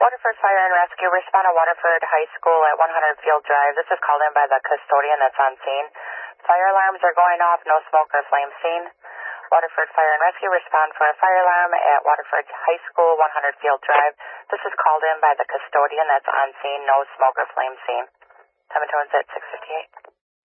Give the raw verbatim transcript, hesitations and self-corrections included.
Waterford Fire and Rescue, respond to Waterford High School at one hundred Field Drive. This is called in by the custodian that's on scene. Fire alarms are going off, no smoke or flame seen. Waterford Fire and Rescue, respond for a fire alarm at Waterford High School, one hundred Field Drive. This is called in by the custodian that's on scene, no smoke or flame seen. Time and tones at six fifty-eight.